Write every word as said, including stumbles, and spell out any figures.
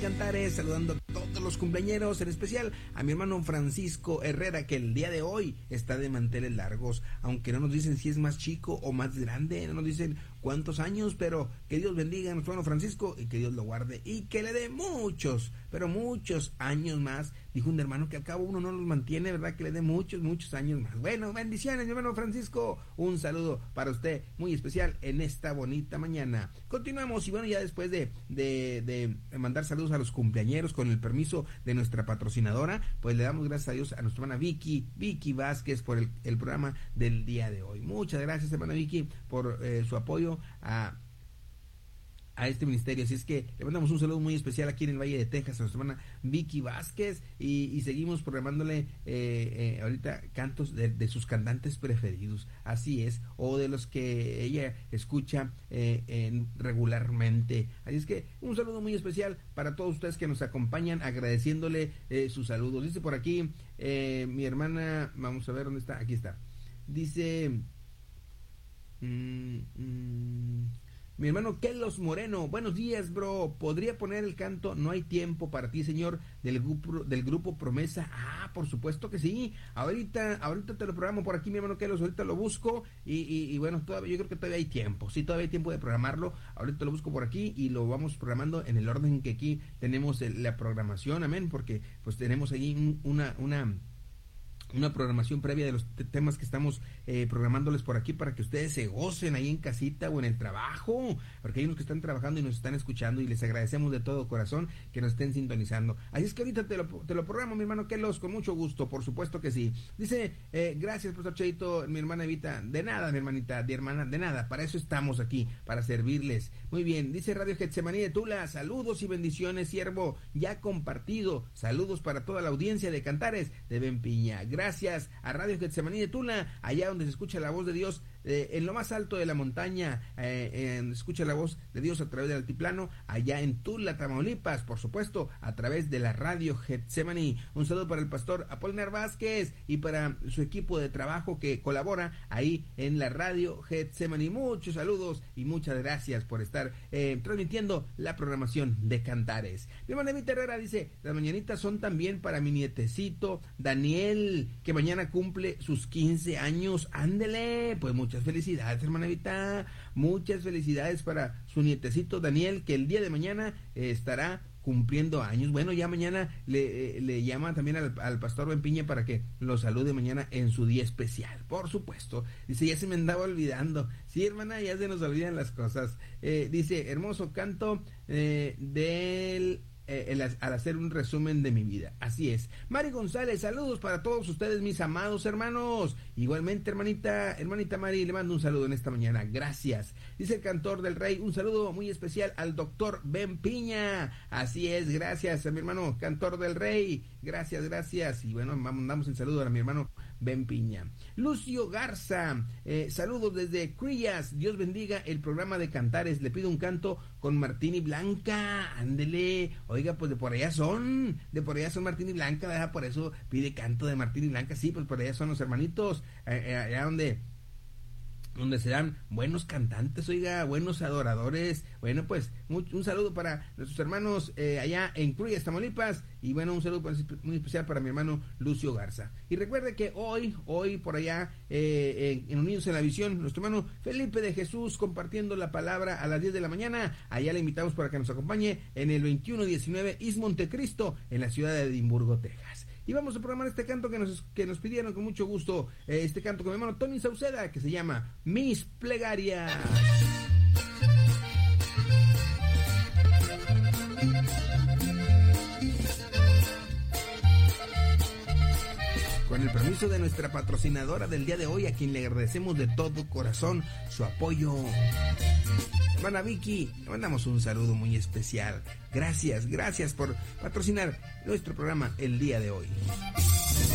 Cantares, saludando a todos los cumpleañeros, en especial a mi hermano Francisco Herrera, que el día de hoy está de manteles largos, aunque no nos dicen si es más chico o más grande, no nos dicen cuántos años, pero que Dios bendiga a nuestro hermano Francisco y que Dios lo guarde y que le dé muchos, pero muchos años más. Dijo un hermano que al cabo uno no los mantiene, ¿verdad? Que le dé muchos, muchos años más. Bueno, bendiciones, mi hermano Francisco. Un saludo para usted muy especial en esta bonita mañana. Continuamos y bueno, ya después de, de, de mandar saludos a los cumpleañeros con el permiso de nuestra patrocinadora, pues le damos gracias a Dios a nuestra hermana Vicky, Vicky Vázquez por el, el programa del día de hoy. Muchas gracias, hermana Vicky, por eh, su apoyo a... a este ministerio, así es que le mandamos un saludo muy especial aquí en el Valle de Texas a nuestra hermana Vicky Vázquez y, y seguimos programándole eh, eh, ahorita cantos de, de sus cantantes preferidos, así es, o de los que ella escucha eh, en, regularmente, así es que un saludo muy especial para todos ustedes que nos acompañan, agradeciéndole eh, sus saludos. Dice por aquí eh, mi hermana, vamos a ver dónde está, aquí está, dice mmm, mmm, mi hermano Kelos Moreno, buenos días, bro. ¿Podría poner el canto No hay tiempo para ti, Señor, del grupo, del grupo Promesa? Ah, por supuesto que sí. Ahorita, ahorita te lo programo por aquí, mi hermano Kelos. Ahorita lo busco y, y, y bueno, todavía, yo creo que todavía hay tiempo. Sí, todavía hay tiempo de programarlo. Ahorita lo busco por aquí y lo vamos programando en el orden que aquí tenemos el, la programación, amén, porque pues tenemos ahí una, una, una programación previa de los te- temas que estamos eh, programándoles por aquí para que ustedes se gocen ahí en casita o en el trabajo, porque hay unos que están trabajando y nos están escuchando y les agradecemos de todo corazón que nos estén sintonizando. Así es que ahorita te lo, te lo programo, mi hermano Kelos, con mucho gusto, por supuesto que sí. Dice, eh, gracias, profesor Cheito, mi hermana Evita, de nada, mi hermanita, de hermana, de nada, para eso estamos aquí, para servirles. Muy bien, dice Radio Getsemaní de Tula, saludos y bendiciones, siervo, ya compartido, saludos para toda la audiencia de Cantares de Benpiña. Gracias a Radio Getsemaní de Tula, allá donde se escucha la voz de Dios, eh, en lo más alto de la montaña, eh, en, escucha la voz de Dios a través del altiplano, allá en Tula, Tamaulipas, por supuesto, a través de la Radio Getsemaní. Un saludo para el pastor Apolinar Vázquez y para su equipo de trabajo que colabora ahí en la Radio Getsemaní. Muchos saludos y muchas gracias por estar eh, transmitiendo la programación de Cantares. Mi hermana Evita Herrera dice, las mañanitas son también para mi nietecito Daniel, que mañana cumple sus quince años. Ándele, pues muchas felicidades, hermana Evita, muchas felicidades para su nietecito Daniel, que el día de mañana eh, estará cumpliendo años. Bueno, ya mañana le, eh, le llama también al, al pastor Benpiña para que lo salude mañana en su día especial, por supuesto. Dice, ya se me andaba olvidando. Sí, hermana, ya se nos olvidan las cosas. Eh, dice, hermoso canto eh, del... Eh, el, al hacer un resumen de mi vida. Así es. Mari González, saludos para todos ustedes, mis amados hermanos. Igualmente, hermanita, hermanita Mari, le mando un saludo en esta mañana. Gracias. Dice el cantor del rey, un saludo muy especial al doctor Benpiña. Así es, gracias a mi hermano cantor del rey. Gracias, gracias. Y bueno, mandamos el saludo a mi hermano Benpiña. Lucio Garza, eh, saludos desde Crías. Dios bendiga el programa de Cantares. Le pido un canto con Martín y Blanca. Ándele. Oiga, pues de por allá son, de por allá son Martín y Blanca, ¿verdad? Por eso pide canto de Martín y Blanca. Sí, pues por allá son los hermanitos, eh, eh, allá donde... donde se dan buenos cantantes, oiga, buenos adoradores. Bueno, pues un, un saludo para nuestros hermanos eh, allá en Cruillas, Tamaulipas, y bueno, un saludo muy especial para mi hermano Lucio Garza. Y recuerde que hoy, hoy por allá eh, en Unidos en la Visión, nuestro hermano Felipe de Jesús compartiendo la palabra a las diez de la mañana. Allá le invitamos para que nos acompañe en el veintiuno diecinueve East Montecristo, en la ciudad de Edimburgo, Texas. Y vamos a programar este canto que nos, que nos pidieron con mucho gusto, eh, este canto con mi hermano Tony Sauceda, que se llama Mis Plegarias. Con el permiso de nuestra patrocinadora del día de hoy, a quien le agradecemos de todo corazón su apoyo. Hermana Vicky, le mandamos un saludo muy especial. Gracias, gracias por patrocinar nuestro programa el día de hoy.